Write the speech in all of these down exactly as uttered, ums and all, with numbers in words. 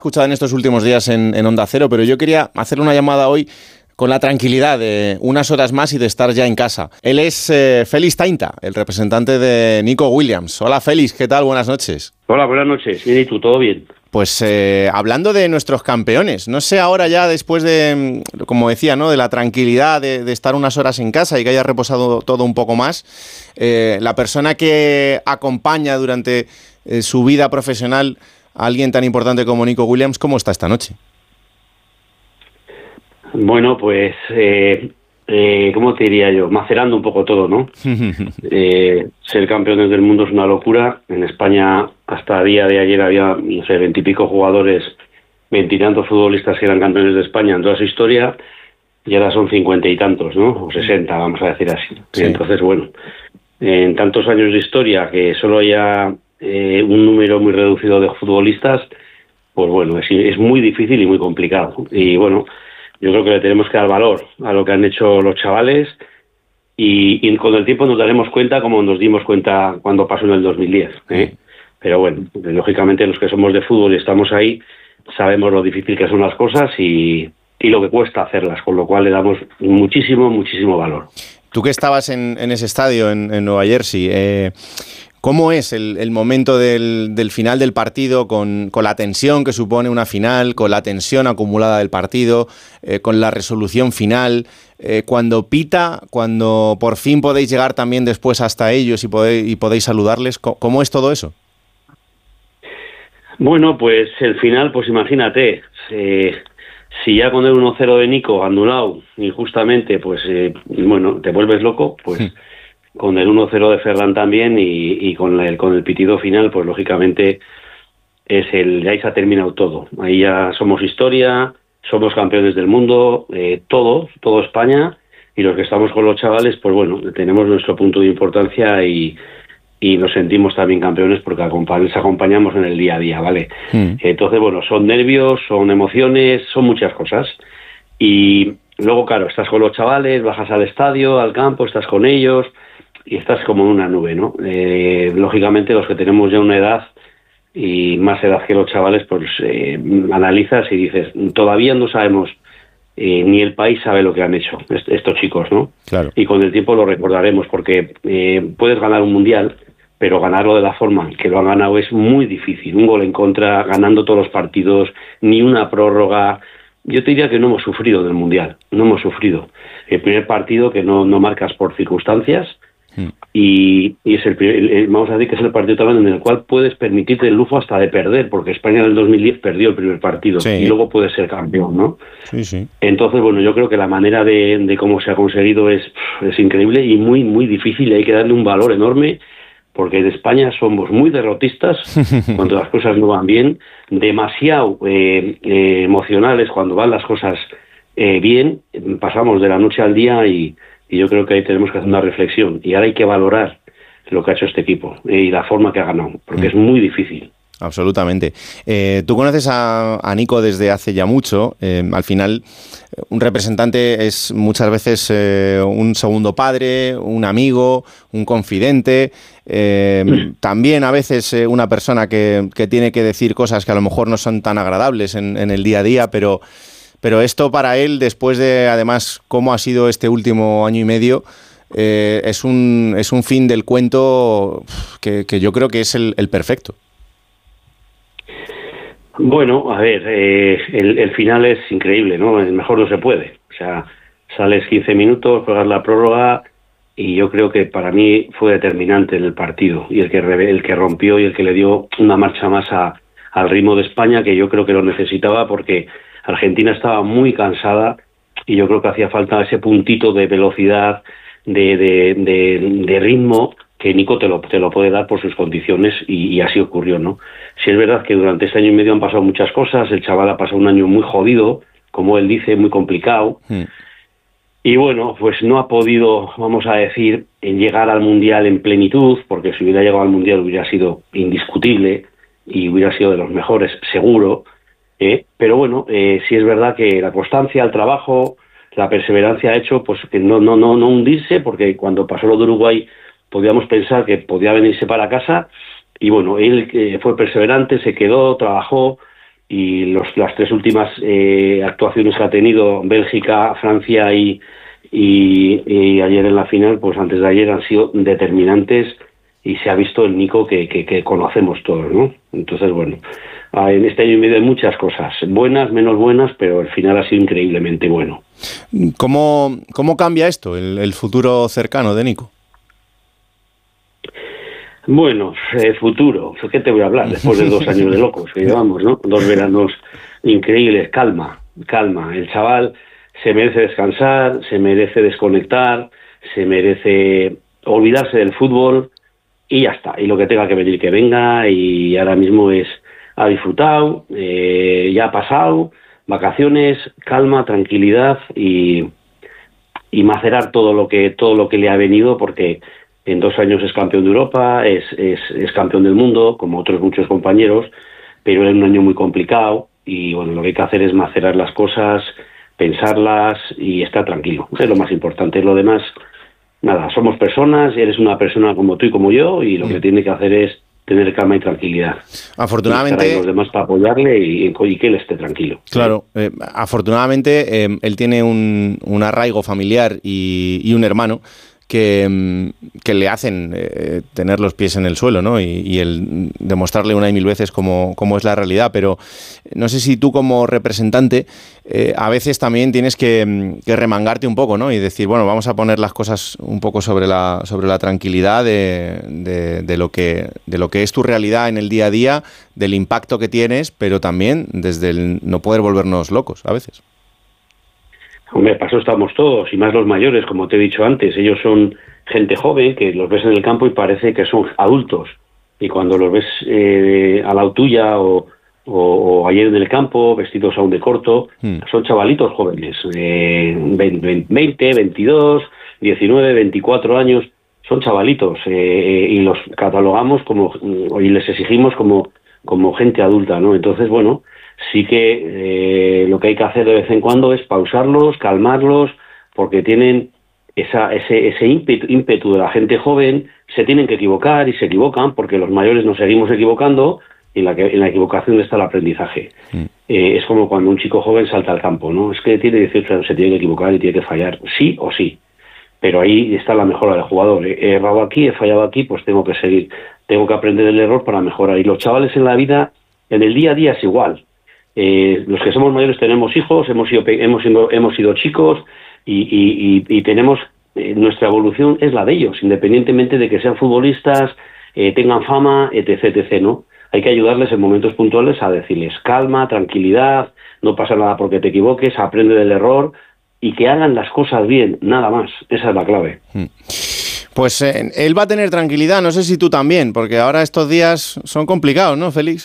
Escuchado en estos últimos días en, en Onda Cero, pero yo quería hacer una llamada hoy con la tranquilidad de unas horas más y de estar ya en casa. Él es eh, Félix Tainta, el representante de Nico Williams. Hola Félix, ¿qué tal? Buenas noches. Hola, buenas noches. Bien, ¿y tú? ¿Todo bien? Pues eh, hablando de nuestros campeones, no sé ahora ya después de, como decía, ¿no? de la tranquilidad de, de estar unas horas en casa y que haya reposado todo un poco más, eh, la persona que acompaña durante eh, su vida profesional a alguien tan importante como Nico Williams, ¿cómo está esta noche? Bueno, pues, eh, eh, ¿cómo te diría yo? Macerando un poco todo, ¿no? eh, ser campeones del mundo es una locura. En España, hasta el día de ayer, había, no sé, veintipico jugadores, veintitantos futbolistas que eran campeones de España en toda su historia, y ahora son cincuenta y tantos, ¿no? O sesenta, vamos a decir así. Sí. Entonces, bueno, en tantos años de historia, que solo haya eh, un número muy reducido de futbolistas, pues bueno, es, es muy difícil y muy complicado. Y bueno, yo creo que le tenemos que dar valor a lo que han hecho los chavales y, y con el tiempo nos daremos cuenta como nos dimos cuenta cuando pasó en el dos mil diez. ¿eh? Pero bueno, lógicamente los que somos de fútbol y estamos ahí sabemos lo difícil que son las cosas y, y lo que cuesta hacerlas, con lo cual le damos muchísimo, muchísimo valor. Tú que estabas en, en ese estadio en, en Nueva Jersey, eh, ¿cómo es el, el momento del, del final del partido con, con la tensión que supone una final, con la tensión acumulada del partido, eh, con la resolución final, eh, cuando pita, cuando por fin podéis llegar también después hasta ellos y podéis, y podéis saludarles? ¿Cómo es todo eso? Bueno, pues el final, pues imagínate, eh, si ya con el uno cero de Nico anulado injustamente, pues eh, bueno, te vuelves loco, pues... Sí. Con el uno cero de Ferran también y, y con, el, con el pitido final, pues lógicamente es el ahí se ha terminado todo. Ahí ya somos historia, somos campeones del mundo, eh, todo, todo España, y los que estamos con los chavales, pues bueno, tenemos nuestro punto de importancia y, y nos sentimos también campeones porque les acompañamos en el día a día, ¿vale? Mm. Entonces, bueno, son nervios, son emociones, son muchas cosas. Y luego, claro, estás con los chavales, bajas al estadio, al campo, estás con ellos y estás como en una nube, ¿no? Eh, lógicamente los que tenemos ya una edad y más edad que los chavales, pues eh, analizas y dices, todavía no sabemos, eh, ni el país sabe lo que han hecho est- estos chicos, ¿no? Claro. Y con el tiempo lo recordaremos porque eh, puedes ganar un mundial, pero ganarlo de la forma que lo han ganado es muy difícil. Un gol en contra, ganando todos los partidos, ni una prórroga. Yo te diría que no hemos sufrido del mundial, no hemos sufrido. El primer partido que no, no marcas por circunstancias, Y, y es el, el vamos a decir que es el partido también en el cual puedes permitirte el lujo hasta de perder, porque España en el dos mil diez perdió el primer partido, sí, y luego puedes ser campeón, ¿no? Sí, sí. Entonces, bueno, yo creo que la manera de, de cómo se ha conseguido es, es increíble y muy, muy difícil, y hay que darle un valor enorme, porque en España somos muy derrotistas cuando las cosas no van bien, demasiado eh, eh, emocionales cuando van las cosas eh, bien, pasamos de la noche al día y Y yo creo que ahí tenemos que hacer una reflexión. Y ahora hay que valorar lo que ha hecho este equipo y la forma que ha ganado, porque mm. es muy difícil. Absolutamente. Eh, tú conoces a, a Nico desde hace ya mucho. Eh, al final, un representante es muchas veces eh, un segundo padre, un amigo, un confidente. Eh, mm. También a veces eh, una persona que, que tiene que decir cosas que a lo mejor no son tan agradables en, en el día a día, pero... Pero esto para él, después de, además, cómo ha sido este último año y medio, eh, es un es un fin del cuento que, que yo creo que es el, el perfecto. Bueno, a ver, eh, el, el final es increíble, ¿no? El mejor no se puede. O sea, sales quince minutos, juegas la prórroga y yo creo que para mí fue determinante en el partido y el que, el que rompió y el que le dio una marcha más a, al ritmo de España, que yo creo que lo necesitaba porque Argentina estaba muy cansada y yo creo que hacía falta ese puntito de velocidad, de, de, de, de ritmo, que Nico te lo, te lo puede dar por sus condiciones y, y así ocurrió, ¿no? Si es verdad que durante este año y medio han pasado muchas cosas, el chaval ha pasado un año muy jodido, como él dice, muy complicado, mm. y bueno, pues no ha podido, vamos a decir, llegar al Mundial en plenitud, porque si hubiera llegado al Mundial hubiera sido indiscutible y hubiera sido de los mejores, seguro. Eh, pero bueno, eh, sí es verdad que la constancia, el trabajo, la perseverancia ha hecho pues que no no no no hundirse, porque cuando pasó lo de Uruguay podíamos pensar que podía venirse para casa y bueno, él eh, fue perseverante, se quedó, trabajó y los, las tres últimas eh, actuaciones que ha tenido Bélgica, Francia y, y, y ayer en la final, pues antes de ayer han sido determinantes y se ha visto el Nico que, que, que conocemos todos, ¿no? Entonces, bueno, en este año y medio hay muchas cosas, buenas, menos buenas, pero el final ha sido increíblemente bueno. ¿Cómo, cómo cambia esto, el, el futuro cercano de Nico? Bueno, eh, futuro, ¿qué te voy a hablar? Después de dos años de locos que llevamos, ¿no? Dos veranos increíbles, calma, calma. El chaval se merece descansar, se merece desconectar, se merece olvidarse del fútbol y ya está. Y lo que tenga que venir, que venga, y ahora mismo es, ha disfrutado, eh, ya ha pasado, vacaciones, calma, tranquilidad y, y macerar todo lo que, todo lo que le ha venido, porque en dos años es campeón de Europa, es, es, es campeón del mundo, como otros muchos compañeros, pero es un año muy complicado y bueno, lo que hay que hacer es macerar las cosas, pensarlas y estar tranquilo. Es lo más importante. Lo demás, nada, somos personas, eres una persona como tú y como yo, y lo que tiene que hacer es tener calma y tranquilidad. Afortunadamente, y estar ahí los demás para apoyarle y, y que él esté tranquilo. Claro, eh, afortunadamente eh, él tiene un, un arraigo familiar y, y un hermano que, que le hacen eh, tener los pies en el suelo, ¿no? Y, y el demostrarle una y mil veces cómo, cómo es la realidad. Pero no sé si tú como representante eh, a veces también tienes que, que remangarte un poco, ¿no? Y decir, bueno, vamos a poner las cosas un poco sobre la, sobre la tranquilidad de, de, de, lo que, de lo que es tu realidad en el día a día, del impacto que tienes, pero también desde el no poder volvernos locos a veces. Hombre, para eso estamos todos, y más los mayores, como te he dicho antes. Ellos son gente joven, que los ves en el campo y parece que son adultos. Y cuando los ves eh, a la tuya o, o, o ayer en el campo, vestidos aún de corto, hmm. son chavalitos jóvenes, eh, veinte, veintidós, diecinueve, veinticuatro años, son chavalitos, eh, y los catalogamos como, y les exigimos como, como gente adulta, ¿no? Entonces, bueno, sí que eh, lo que hay que hacer de vez en cuando es pausarlos, calmarlos, porque tienen esa, ese, ese ímpetu, ímpetu de la gente joven, se tienen que equivocar y se equivocan, porque los mayores nos seguimos equivocando, y en la, que, en la equivocación está el aprendizaje. Mm. Eh, es como cuando un chico joven salta al campo, ¿no? Es que tiene dieciocho años, se tiene que equivocar y tiene que fallar, sí o sí. Pero ahí está la mejora del jugador. He errado aquí, he fallado aquí, pues tengo que seguir, tengo que aprender el error para mejorar. Y los chavales en la vida, en el día a día es igual. Eh, los que somos mayores tenemos hijos, hemos sido hemos sido, hemos sido chicos y, y, y, y tenemos eh, nuestra evolución es la de ellos, independientemente de que sean futbolistas, eh, tengan fama, etc, etc, ¿no? Hay que ayudarles en momentos puntuales a decirles calma, tranquilidad, no pasa nada porque te equivoques, aprende del error y que hagan las cosas bien, nada más. Esa es la clave. Pues eh, él va a tener tranquilidad, no sé si tú también, porque ahora estos días son complicados, ¿no, Félix?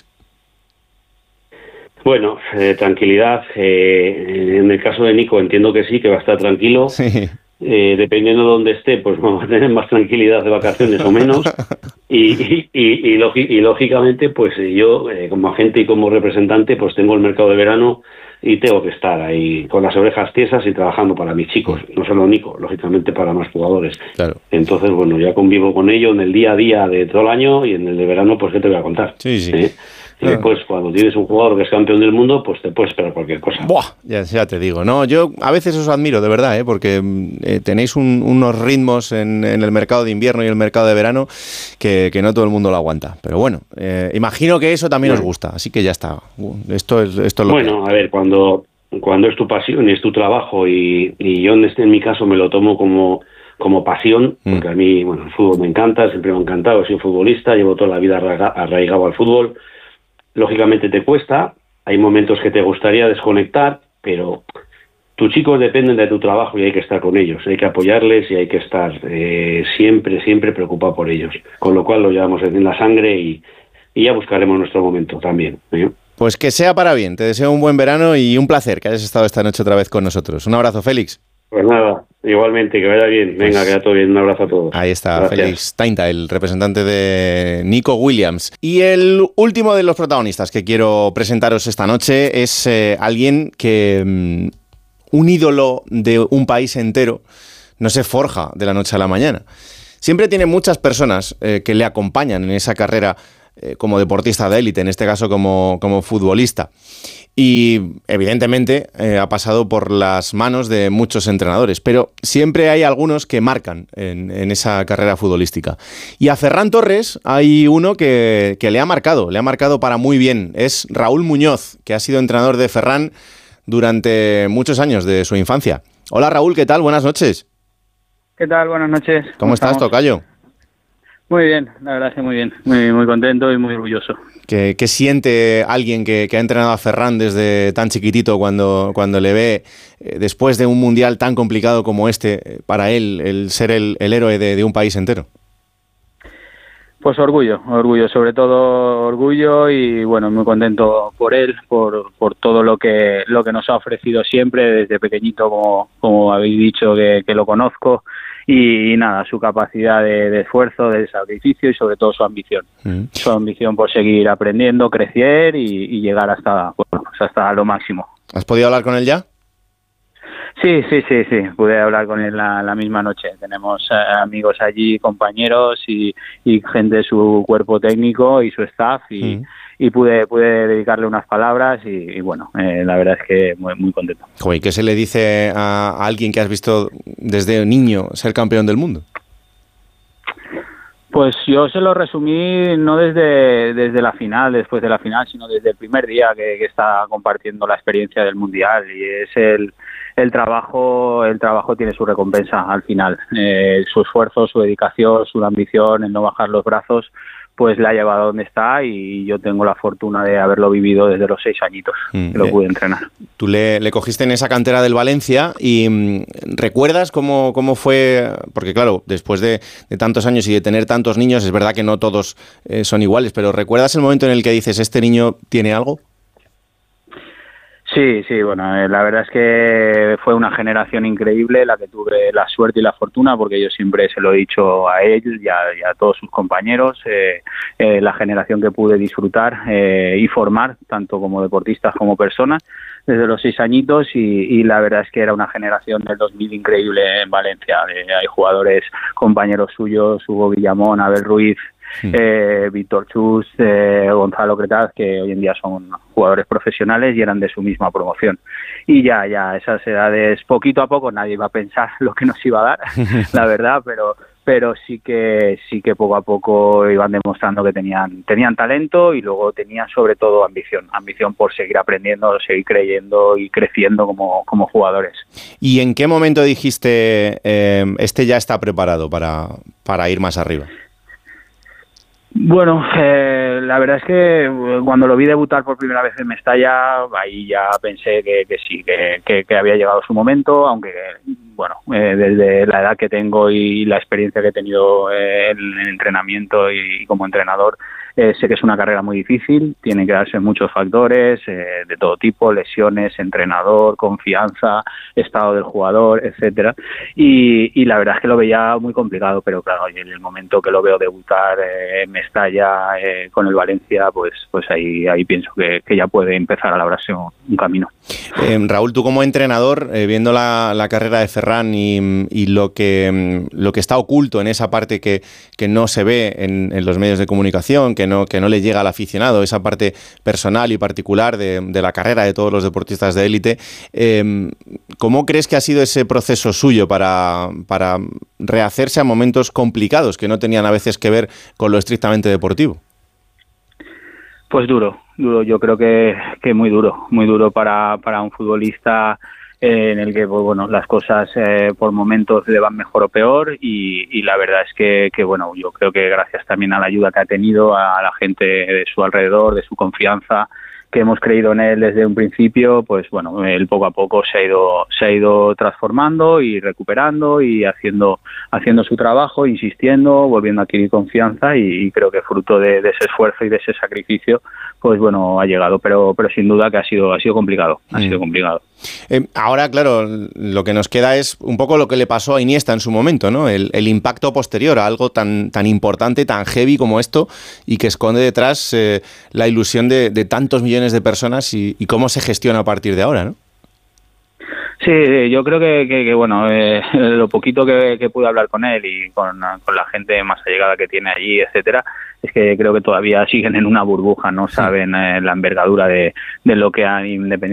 Bueno, eh, tranquilidad. Eh, en el caso de Nico entiendo que sí, que va a estar tranquilo. Sí. Eh, dependiendo de dónde esté, pues vamos a tener más tranquilidad de vacaciones o menos. Y, y, y, y, lógi- y lógicamente, pues yo, eh, como agente y como representante, pues tengo el mercado de verano y tengo que estar ahí con las orejas tiesas y trabajando para mis chicos. No solo Nico, lógicamente para más jugadores. Claro. Entonces, bueno, ya convivo con ello en el día a día de todo el año y en el de verano, pues ¿qué te voy a contar? Sí, sí. ¿Eh? Y claro. Después, cuando tienes un jugador que es campeón del mundo, pues te puedes esperar cualquier cosa. Buah, ya, ya te digo. No, yo a veces os admiro, de verdad, ¿eh? Porque eh, tenéis un, unos ritmos en, en el mercado de invierno y el mercado de verano que, que no todo el mundo lo aguanta. Pero bueno, eh, imagino que eso también bueno. os gusta, así que ya está. Esto es, esto es lo bueno, que... a ver, cuando, cuando es tu pasión y es tu trabajo, y, y yo en, este, en mi caso me lo tomo como... como pasión, porque mm. a mí, bueno, el fútbol me encanta, siempre me ha encantado, soy futbolista, llevo toda la vida arraigado al fútbol. Lógicamente te cuesta, hay momentos que te gustaría desconectar, pero tus chicos dependen de tu trabajo y hay que estar con ellos, hay que apoyarles y hay que estar eh, siempre, siempre preocupado por ellos, con lo cual lo llevamos en la sangre y, y ya buscaremos nuestro momento también, ¿eh? Pues que sea para bien, te deseo un buen verano y un placer que hayas estado esta noche otra vez con nosotros. Un abrazo, Félix. Pues nada, igualmente, que vaya bien. Venga, pues, que vaya todo bien. Un abrazo a todos. Ahí está, gracias. Félix Tainta, el representante de Nico Williams. Y el último de los protagonistas que quiero presentaros esta noche es eh, alguien que... Um, un ídolo de un país entero no se forja de la noche a la mañana. Siempre tiene muchas personas eh, que le acompañan en esa carrera eh, como deportista de élite, en este caso como, como futbolista. Y evidentemente eh, ha pasado por las manos de muchos entrenadores, pero siempre hay algunos que marcan en, en esa carrera futbolística. Y a Ferran Torres hay uno que, que le ha marcado, le ha marcado para muy bien. Es Raúl Muñoz, que ha sido entrenador de Ferran durante muchos años de su infancia. Hola Raúl, ¿qué tal? Buenas noches. ¿Qué tal? Buenas noches. ¿Cómo, ¿Cómo estás, estamos? Tocayo? Muy bien, la verdad es que muy bien, muy, muy contento y muy orgulloso. ¿Qué, qué siente alguien que, que ha entrenado a Ferran desde tan chiquitito cuando, cuando le ve, eh, después de un mundial tan complicado como este, eh, para él, el ser el, el héroe de, de un país entero? Pues orgullo, orgullo, sobre todo orgullo y bueno, muy contento por él, por, por todo lo que lo que nos ha ofrecido siempre desde pequeñito, como, como habéis dicho que, que lo conozco. Y, y nada, su capacidad de, de esfuerzo, de sacrificio y sobre todo su ambición. Mm. Su ambición por seguir aprendiendo, crecer y, y llegar hasta, bueno, pues hasta lo máximo. ¿Has podido hablar con él ya? Sí, sí, sí, sí. Pude hablar con él la, la misma noche. Tenemos eh, amigos allí, compañeros y, y gente de su cuerpo técnico y su staff y, mm. y pude pude dedicarle unas palabras y, y bueno, eh, la verdad es que muy, muy contento. Joder, ¿qué se le dice a, a alguien que has visto desde niño ser campeón del mundo? Pues yo se lo resumí no desde, desde la final, después de la final, sino desde el primer día que, que está compartiendo la experiencia del Mundial y es el, el trabajo, el trabajo tiene su recompensa al final. Eh, su esfuerzo, su dedicación, su ambición, el no bajar los brazos, pues le ha llevado a donde está y yo tengo la fortuna de haberlo vivido desde los seis añitos, mm, que lo pude entrenar. Tú le, le cogiste en esa cantera del Valencia y mmm, ¿recuerdas cómo, cómo fue? Porque claro, después de, de tantos años y de tener tantos niños, es verdad que no todos eh, son iguales, pero ¿recuerdas el momento en el que dices, este niño tiene algo? Sí, sí, bueno, eh, la verdad es que fue una generación increíble la que tuve la suerte y la fortuna, porque yo siempre se lo he dicho a él y a, y a todos sus compañeros, eh, eh, la generación que pude disfrutar eh, y formar, tanto como deportistas como personas, desde los seis añitos y, y la verdad es que era una generación del dos mil increíble en Valencia. Eh, hay jugadores, compañeros suyos, Hugo Villamón, Abel Ruiz, Sí. Eh, Víctor Chus, eh, Gonzalo Cretaz, que hoy en día son jugadores profesionales y eran de su misma promoción. Y ya, ya, a esas edades, poquito a poco, nadie iba a pensar lo que nos iba a dar, la verdad, pero pero sí que sí que poco a poco iban demostrando que tenían tenían talento y luego tenían sobre todo ambición, ambición por seguir aprendiendo, seguir creyendo y creciendo como, como jugadores. ¿Y en qué momento dijiste, eh, este ya está preparado para, para ir más arriba? Bueno, eh, la verdad es que cuando lo vi debutar por primera vez en Mestalla, ahí ya pensé que, que sí, que, que, que había llegado su momento, aunque, bueno, eh, desde la edad que tengo y la experiencia que he tenido eh, en el entrenamiento y, y como entrenador, eh, sé que es una carrera muy difícil, tienen que darse muchos factores eh, de todo tipo, lesiones, entrenador, confianza, estado del jugador, etcétera. Y, y la verdad es que lo veía muy complicado, pero claro, en el momento que lo veo debutar eh, en Mestalla eh, con el Valencia, pues pues ahí ahí pienso que, que ya puede empezar a labrarse un, un camino. Eh, Raúl, tú como entrenador, eh, viendo la, la carrera de Ferran y, y lo que lo que está oculto en esa parte que, que no se ve en, en los medios de comunicación, que no, que no le llega al aficionado, esa parte personal y particular de, de la carrera de todos los deportistas de élite, eh, ¿cómo crees que ha sido ese proceso suyo para, para rehacerse a momentos complicados que no tenían a veces que ver con lo estrictamente deportivo? Pues duro, duro, yo creo que, que muy duro, muy duro para, para un futbolista eh, en el que pues, bueno, las cosas eh, por momentos le van mejor o peor y, y la verdad es que, que bueno, yo creo que gracias también a la ayuda que ha tenido, a la gente de su alrededor, de su confianza, que hemos creído en él desde un principio, pues bueno, él poco a poco se ha ido se ha ido transformando y recuperando y haciendo haciendo su trabajo, insistiendo, volviendo a adquirir confianza y, y creo que fruto de, de ese esfuerzo y de ese sacrificio, pues bueno, ha llegado, pero pero sin duda que ha sido ha sido complicado, ha mm. sido complicado. Eh, ahora, claro, lo que nos queda es un poco lo que le pasó a Iniesta en su momento, ¿no? El, el impacto posterior a algo tan, tan importante, tan heavy como esto y que esconde detrás eh, la ilusión de, de tantos millones de personas y, y cómo se gestiona a partir de ahora, ¿no? Sí, yo creo que, que, que bueno, eh, lo poquito que, que pude hablar con él y con, con la gente más allegada que tiene allí, etcétera, es que creo que todavía siguen en una burbuja, no saben eh, la envergadura de, de lo que han Independiente